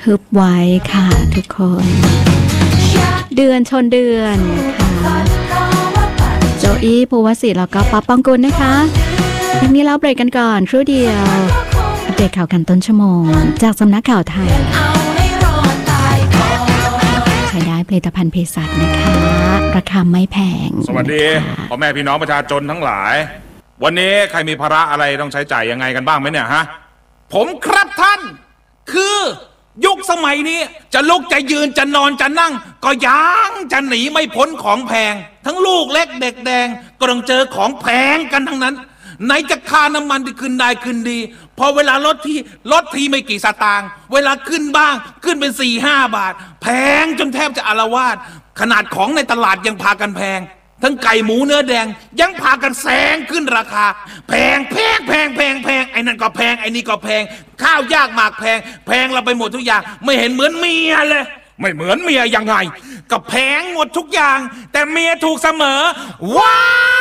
ฮึบไว้ค่ะทุกคนเดือนชนเดือนค่ะโจอี้ภูวศิษฐ์แล้วก็ป๊อปปองกุลนะคะทีนี้เราเบรกกันก่อนครู่เดียวอัปเดตข่าวกันต้นชั่วโมงจากสำนักข่าวไทยใช้ได้ผลิตภัณฑ์เภสัชนะคะราคาไม่แพงสวัสดีพ่อแม่พี่น้องประชาชนทั้งหลายวันนี้ใครมีภาระอะไรต้องใช้จ่ายยังไงกันบ้างไหมเนี่ยฮะผมครับท่านคือยุคสมัยนี้จะลุกจะยืนจะนอนจะนั่งก็ยังจะหนีไม่พ้นของแพงทั้งลูกเล็กเด็กแดงก็ต้องเจอของแพงกันทั้งนั้นไหนจะค่าน้ำมันที่ขึ้นได้ขึ้นดีพอเวลาลดทีไม่กี่สตางค์เวลาขึ้นบ้างขึ้นเป็น 4-5 บาทแพงจนแทบจะอาละวาดขนาดของในตลาดยังพากันแพงทั้งไก่หมูเนื้อแดงยังพากันแซงขึ้นราคาแพงไอ้นั่นก็แพงไอ้นี่ก็แพงข้าวยากหมากแพงเราไปหมดทุกอย่างไม่เห็นเหมือนเมียเลยไม่เหมือนเมียยังไงก็แพงหมดทุกอย่างแต่เมียถูกเสมอว้า